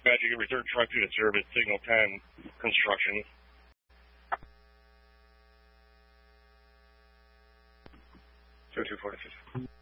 Magic every third truck to service, signal 10, construction. So 246.